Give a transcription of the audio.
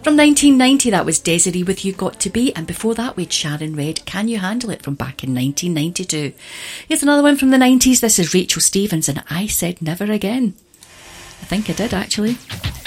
From 1990, that was Desiree with You Got To Be, and before that we had Sharon Redd, Can You Handle It, from back in 1992. Here's another one from the 90s. This is Rachel Stevens and I Said Never Again. I think I did, actually.